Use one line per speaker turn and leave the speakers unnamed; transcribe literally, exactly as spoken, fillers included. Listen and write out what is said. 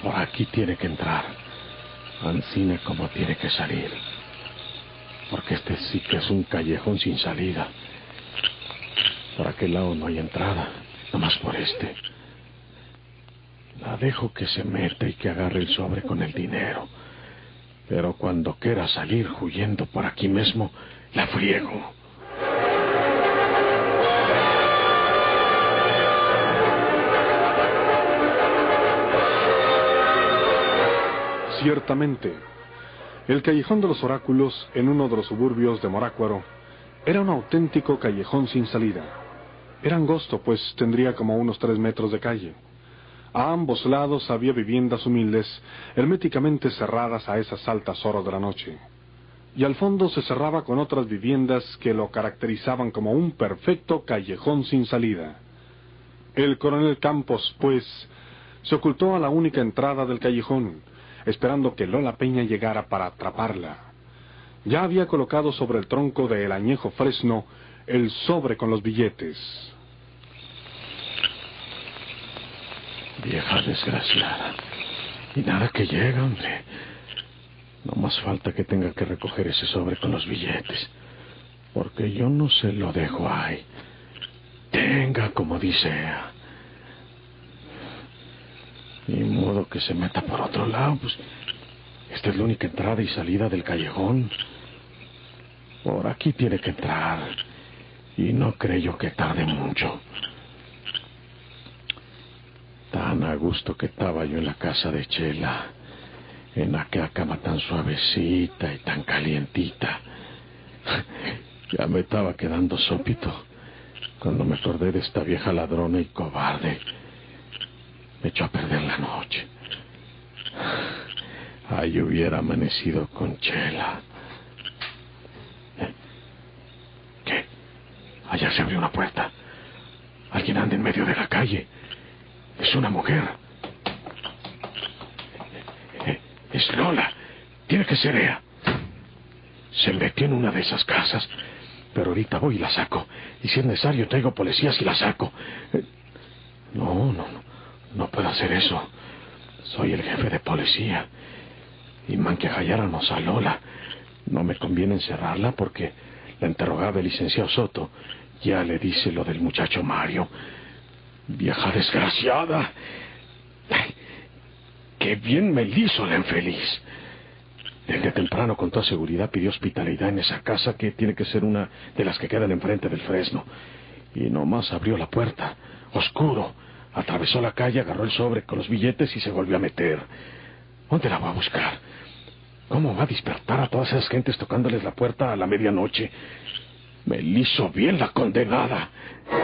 Por aquí tiene que entrar. Ancine como tiene que salir. Porque este sí que es un callejón sin salida. Por aquel lado no hay entrada, nomás por este. La dejo que se meta y que agarre el sobre con el dinero. Pero cuando quiera salir huyendo por aquí mismo, la friego.
Ciertamente, el Callejón de los Oráculos, en uno de los suburbios de Morácuaro, era un auténtico callejón sin salida. Era angosto, pues tendría como unos tres metros de calle. A ambos lados había viviendas humildes, herméticamente cerradas a esas altas horas de la noche. Y al fondo se cerraba con otras viviendas que lo caracterizaban como un perfecto callejón sin salida. El coronel Campos, pues, se ocultó a la única entrada del callejón, esperando que Lola Peña llegara para atraparla. Ya había colocado sobre el tronco del añejo fresno el sobre con los billetes.
Vieja desgraciada. Y nada que llega, hombre. No más falta que tenga que recoger ese sobre con los billetes. Porque yo no se lo dejo ahí. Tenga como dice. Ni modo que se meta por otro lado, pues. Esta es la única entrada y salida del callejón. Por aquí tiene que entrar. Y no creo que tarde mucho. Tan a gusto que estaba yo en la casa de Chela, en aquella cama tan suavecita y tan calientita. Ya me estaba quedando sópito cuando me acordé de esta vieja ladrona y cobarde. Me echó a perder la noche. Ay, hubiera amanecido con Chela. ¿Qué? Allá se abrió una puerta. Alguien anda en medio de la calle. Es una mujer. Es Lola. Tiene que ser ella. Se metió en una de esas casas. Pero ahorita voy y la saco. Y si es necesario traigo policías y la saco. No, no, no. No puedo hacer eso. Soy el jefe de policía. Y man que halláramos a Lola. No me conviene encerrarla porque la interrogaba el licenciado Soto. Ya le dice lo del muchacho Mario. Vieja desgraciada. Ay, qué bien me hizo la infeliz. Desde temprano con toda seguridad pidió hospitalidad en esa casa que tiene que ser una de las que quedan enfrente del Fresno. Y nomás abrió la puerta, oscuro, atravesó la calle, agarró el sobre con los billetes y se volvió a meter. ¿Dónde la va a buscar? ¿Cómo va a despertar a todas esas gentes tocándoles la puerta a la medianoche? Me hizo bien la condenada.